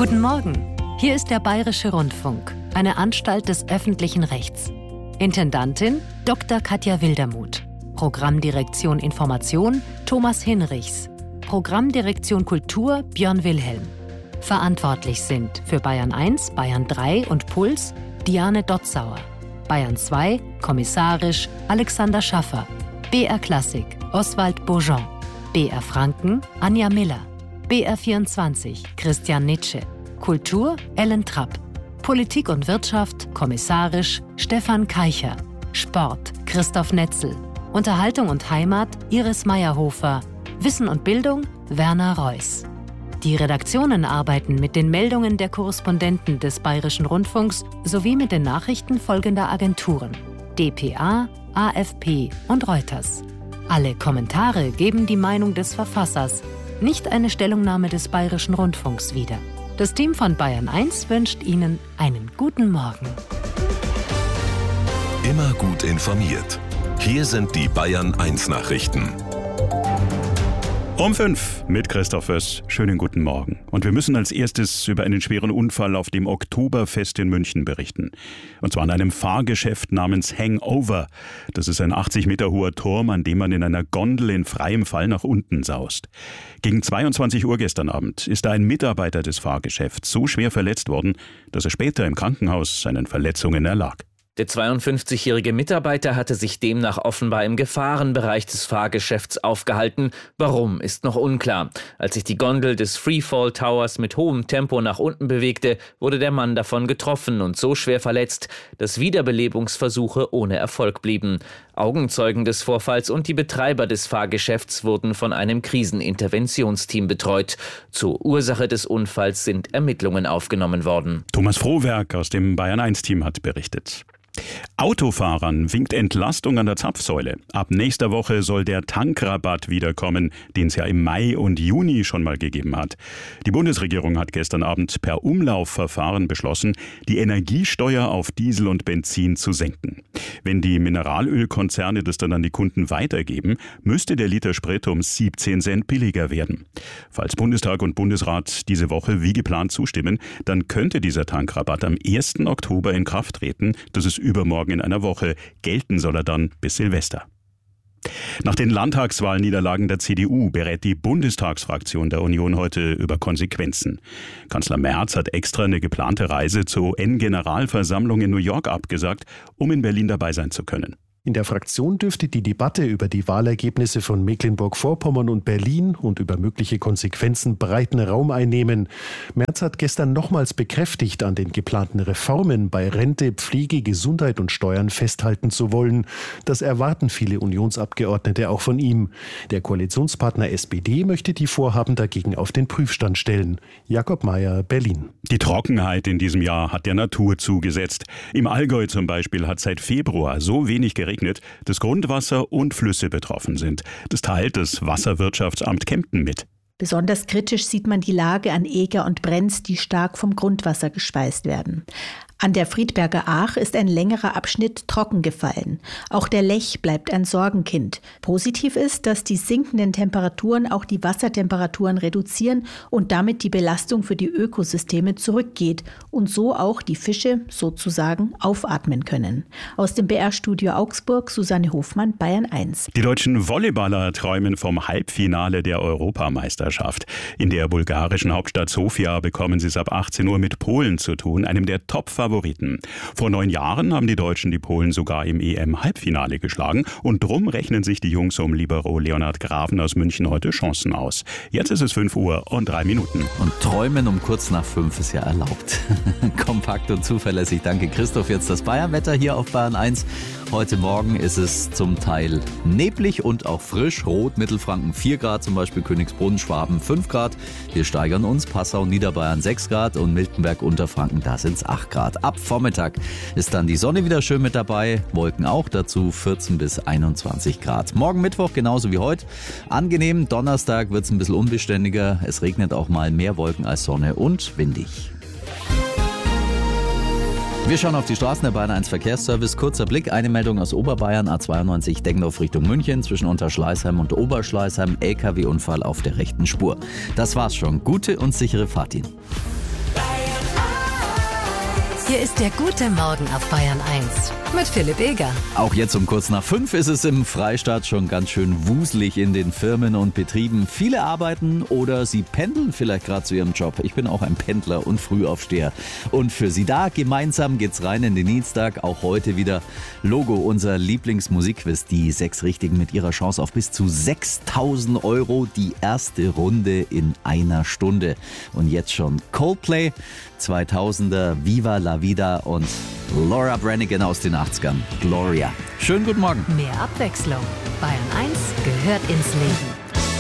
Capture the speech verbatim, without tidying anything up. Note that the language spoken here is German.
Guten Morgen, hier ist der Bayerische Rundfunk, eine Anstalt des öffentlichen Rechts. Intendantin Doktor Katja Wildermuth. Programmdirektion Information Thomas Hinrichs. Programmdirektion Kultur Björn Wilhelm. Verantwortlich sind für Bayern eins, Bayern drei und Puls Diane Dotzauer. Bayern zwei, kommissarisch Alexander Schaffer. B R Klassik Oswald Bourgeon. B R Franken Anja Miller. B R vierundzwanzig Christian Nitsche. Kultur Ellen Trapp. Politik und Wirtschaft kommissarisch Stefan Keicher. Sport Christoph Netzel. Unterhaltung und Heimat Iris Meyerhofer. Wissen und Bildung Werner Reuss. Die Redaktionen arbeiten mit den Meldungen der Korrespondenten des Bayerischen Rundfunks sowie mit den Nachrichten folgender Agenturen: D P A, A F P und Reuters. Alle Kommentare geben die Meinung des Verfassers, nicht eine Stellungnahme des Bayerischen Rundfunks wieder. Das Team von Bayern eins wünscht Ihnen einen guten Morgen. Immer gut informiert. Hier sind die Bayern eins Nachrichten. Um fünf mit Christoph Wöss. Schönen guten Morgen. Und wir müssen als erstes über einen schweren Unfall auf dem Oktoberfest in München berichten. Und zwar an einem Fahrgeschäft namens Hangover. Das ist ein achtzig Meter hoher Turm, an dem man in einer Gondel in freiem Fall nach unten saust. Gegen zweiundzwanzig Uhr gestern Abend ist ein Mitarbeiter des Fahrgeschäfts so schwer verletzt worden, dass er später im Krankenhaus seinen Verletzungen erlag. Der zweiundfünfzigjährige Mitarbeiter hatte sich demnach offenbar im Gefahrenbereich des Fahrgeschäfts aufgehalten. Warum, ist noch unklar. Als sich die Gondel des Freefall Towers mit hohem Tempo nach unten bewegte, wurde der Mann davon getroffen und so schwer verletzt, dass Wiederbelebungsversuche ohne Erfolg blieben. Augenzeugen des Vorfalls und die Betreiber des Fahrgeschäfts wurden von einem Kriseninterventionsteam betreut. Zur Ursache des Unfalls sind Ermittlungen aufgenommen worden. Thomas Frohwerk aus dem Bayern eins Team hat berichtet. Autofahrern winkt Entlastung an der Zapfsäule. Ab nächster Woche soll der Tankrabatt wiederkommen, den es ja im Mai und Juni schon mal gegeben hat. Die Bundesregierung hat gestern Abend per Umlaufverfahren beschlossen, die Energiesteuer auf Diesel und Benzin zu senken. Wenn die Mineralölkonzerne das dann an die Kunden weitergeben, müsste der Liter Sprit um siebzehn Cent billiger werden. Falls Bundestag und Bundesrat diese Woche wie geplant zustimmen, dann könnte dieser Tankrabatt am ersten Oktober in Kraft treten. Das ist übermorgen in einer Woche. Gelten soll er dann bis Silvester. Nach den Landtagswahlniederlagen der C D U berät die Bundestagsfraktion der Union heute über Konsequenzen. Kanzler Merz hat extra eine geplante Reise zur U N-Generalversammlung in New York abgesagt, um in Berlin dabei sein zu können. In der Fraktion dürfte die Debatte über die Wahlergebnisse von Mecklenburg-Vorpommern und Berlin und über mögliche Konsequenzen breiten Raum einnehmen. Merz hat gestern nochmals bekräftigt, an den geplanten Reformen bei Rente, Pflege, Gesundheit und Steuern festhalten zu wollen. Das erwarten viele Unionsabgeordnete auch von ihm. Der Koalitionspartner S P D möchte die Vorhaben dagegen auf den Prüfstand stellen. Jakob Mayer, Berlin. Die Trockenheit in diesem Jahr hat der Natur zugesetzt. Im Allgäu zum Beispiel hat seit Februar so wenig geregnet, dass Grundwasser und Flüsse betroffen sind. Das teilt das Wasserwirtschaftsamt Kempten mit. Besonders kritisch sieht man die Lage an Eger und Brenz, die stark vom Grundwasser gespeist werden. An der Friedberger Aach ist ein längerer Abschnitt trocken gefallen. Auch der Lech bleibt ein Sorgenkind. Positiv ist, dass die sinkenden Temperaturen auch die Wassertemperaturen reduzieren und damit die Belastung für die Ökosysteme zurückgeht und so auch die Fische sozusagen aufatmen können. Aus dem B R-Studio Augsburg, Susanne Hofmann, Bayern eins. Die deutschen Volleyballer träumen vom Halbfinale der Europameisterschaft. In der bulgarischen Hauptstadt Sofia bekommen sie es ab achtzehn Uhr mit Polen zu tun, einem der Top-Favoriten. Vor neun Jahren haben die Deutschen die Polen sogar im E M-Halbfinale geschlagen und drum rechnen sich die Jungs um Libero Leonhard Graven aus München heute Chancen aus. Jetzt ist es fünf Uhr und drei Minuten. Und träumen um kurz nach fünf ist ja erlaubt. Kompakt und zuverlässig. Danke Christoph. Jetzt das Bayernwetter hier auf Bayern eins. Heute Morgen ist es zum Teil neblig und auch frisch. Rot, Mittelfranken vier Grad, zum Beispiel Königsbrunn, Schwaben fünf Grad. Wir steigern uns. Passau, Niederbayern sechs Grad und Miltenberg, Unterfranken, da sind es acht Grad. Ab Vormittag ist dann die Sonne wieder schön mit dabei. Wolken auch dazu, vierzehn bis einundzwanzig Grad. Morgen Mittwoch genauso wie heute. Angenehm, Donnerstag wird es ein bisschen unbeständiger. Es regnet auch mal, mehr Wolken als Sonne und windig. Wir schauen auf die Straßen der Bayern eins Verkehrsservice. Kurzer Blick, eine Meldung aus Oberbayern, A zweiundneunzig Deggendorf Richtung München, zwischen Unterschleißheim und Oberschleißheim, L K W-Unfall auf der rechten Spur. Das war's schon. Gute und sichere Fahrt Ihnen. Hier ist der gute Morgen auf Bayern eins mit Philipp Eger. Auch jetzt um kurz nach fünf ist es im Freistaat schon ganz schön wuselig in den Firmen und Betrieben. Viele arbeiten oder sie pendeln vielleicht gerade zu ihrem Job. Ich bin auch ein Pendler und Frühaufsteher. Und für Sie da gemeinsam geht's rein in den Dienstag. Auch heute wieder Logo, unser Lieblingsmusikquiz. Die sechs Richtigen mit ihrer Chance auf bis zu sechstausend Euro. Die erste Runde in einer Stunde. Und jetzt schon Coldplay, zweitausender, Viva la Vida und Laura Branigan aus den achtzigern, Gloria. Schönen guten Morgen. Mehr Abwechslung. Bayern eins gehört ins Leben.